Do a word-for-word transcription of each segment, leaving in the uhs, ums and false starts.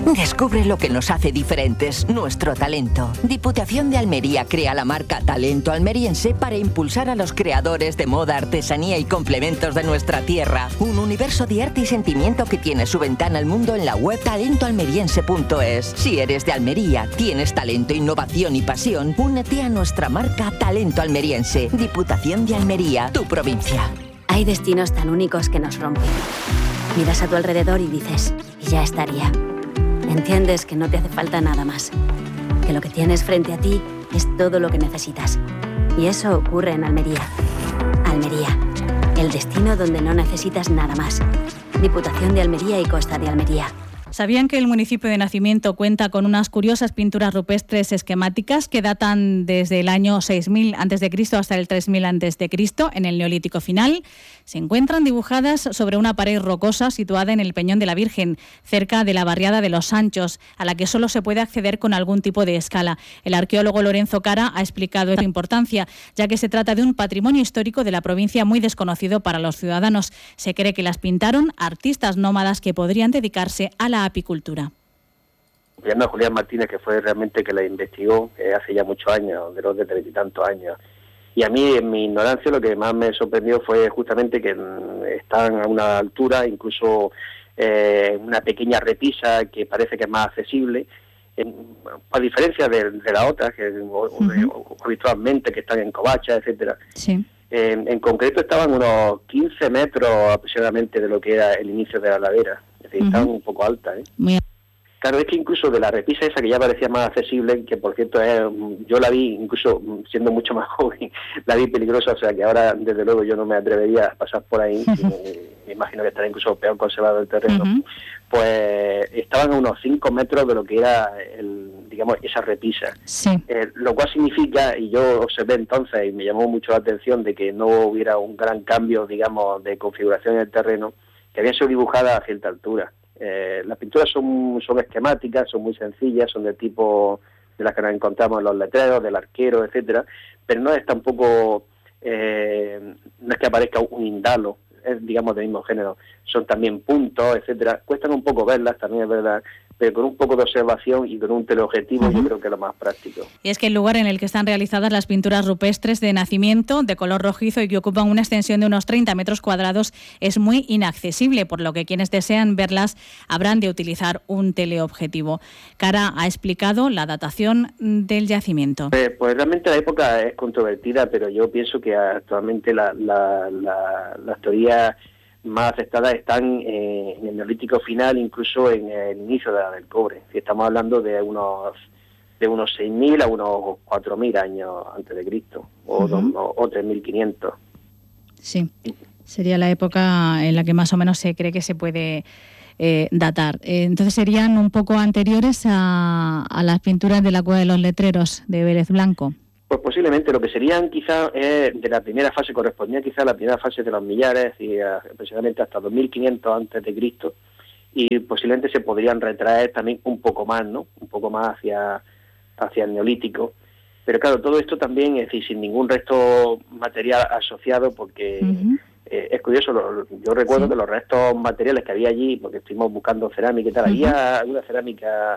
Descubre lo que nos hace diferentes, nuestro talento. Diputación de Almería crea la marca Talento Almeriense para impulsar a los creadores de moda, artesanía y complementos de nuestra tierra. Un universo de arte y sentimiento que tiene su ventana al mundo en la web talento almeriense punto es. Si eres de Almería, tienes talento, innovación y pasión, únete a nuestra marca Talento Almeriense. Diputación de Almería, tu provincia. Hay destinos tan únicos que nos rompen. Miras a tu alrededor y dices, ya estaría. Entiendes que no te hace falta nada más, que lo que tienes frente a ti es todo lo que necesitas. Y eso ocurre en Almería. Almería, el destino donde no necesitas nada más. Diputación de Almería y Costa de Almería. ¿Sabían que el municipio de Nacimiento cuenta con unas curiosas pinturas rupestres esquemáticas que datan desde el año seis mil antes de Cristo hasta el tres mil antes de Cristo, en el Neolítico final? Se encuentran dibujadas sobre una pared rocosa situada en el Peñón de la Virgen, cerca de la barriada de Los Sanchos, a la que solo se puede acceder con algún tipo de escala. El arqueólogo Lorenzo Cara ha explicado su importancia, ya que se trata de un patrimonio histórico de la provincia muy desconocido para los ciudadanos. Se cree que las pintaron artistas nómadas que podrían dedicarse a la apicultura. Se llama Julián Martínez, que fue realmente que la investigó eh, hace ya muchos años, de los de treinta y tantos años. Y a mí, en mi ignorancia, lo que más me sorprendió fue justamente que están a una altura, incluso eh, una pequeña repisa que parece que es más accesible, eh, a diferencia de, de las otras, que uh-huh. habitualmente que están en covachas, etcétera. Sí. Eh, en concreto estaban unos quince metros aproximadamente de lo que era el inicio de la ladera. Es decir, uh-huh. estaban un poco altas, ¿eh? Muy Claro, es que incluso de la repisa esa que ya parecía más accesible, que por cierto es, yo la vi, incluso siendo mucho más joven, la vi peligrosa, o sea que ahora desde luego yo no me atrevería a pasar por ahí, uh-huh. me, me imagino que estará incluso peor conservado el terreno, uh-huh. pues estaban a unos cinco metros de lo que era, el, digamos, esa repisa. Sí. Eh, lo cual significa, y yo observé entonces, y me llamó mucho la atención, de que no hubiera un gran cambio, digamos, de configuración en el terreno, que habían sido dibujadas a cierta altura. Eh, las pinturas son, son esquemáticas, son muy sencillas, son del tipo de las que nos encontramos en los letreros, del arquero, etcétera, pero no es tampoco, eh, no es que aparezca un indalo, es digamos del mismo género, son también puntos, etcétera, cuestan un poco verlas, también es verdad, pero con un poco de observación y con un teleobjetivo, uh-huh. yo creo que es lo más práctico. Y es que el lugar en el que están realizadas las pinturas rupestres de Nacimiento, de color rojizo y que ocupan una extensión de unos treinta metros cuadrados, es muy inaccesible, por lo que quienes desean verlas habrán de utilizar un teleobjetivo. Cara ha explicado la datación del yacimiento. Eh, pues realmente la época es controvertida, pero yo pienso que actualmente la, la, la, las teorías más aceptadas están eh, en el Neolítico final, incluso en el inicio de la del cobre. Si estamos hablando de unos de unos seis mil a unos cuatro mil años antes de Cristo, o, uh-huh. o, o tres mil quinientos. Sí, sería la época en la que más o menos se cree que se puede eh, datar. Eh, entonces serían un poco anteriores a, a las pinturas de la Cueva de los Letreros de Vélez Blanco. Pues posiblemente lo que serían quizás eh, de la primera fase, correspondía quizás a la primera fase de los millares, y a, aproximadamente hasta dos mil quinientos antes de Cristo, y posiblemente se podrían retraer también un poco más, ¿no? Un poco más hacia, hacia el Neolítico. Pero claro, todo esto también, es decir, sin ningún resto material asociado, porque uh-huh. eh, es curioso, lo, yo recuerdo sí. que los restos materiales que había allí, porque estuvimos buscando cerámica y tal, uh-huh. había alguna cerámica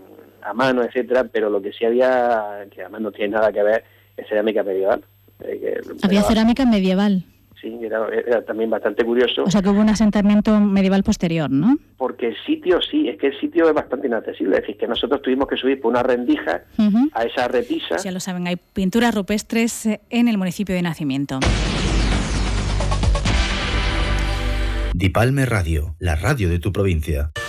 a mano, etcétera, pero lo que sí había, que además no tiene nada que ver, es cerámica medieval. Eh, que, había medieval. Cerámica medieval. Sí, era, era también bastante curioso. O sea que hubo un asentamiento medieval posterior, ¿no? Porque el sitio, sí, es que el sitio es bastante inaccesible, es decir, que nosotros tuvimos que subir por una rendija uh-huh. a esa repisa. Ya lo saben, hay pinturas rupestres en el municipio de Nacimiento. Dipalme Radio, la radio de tu provincia.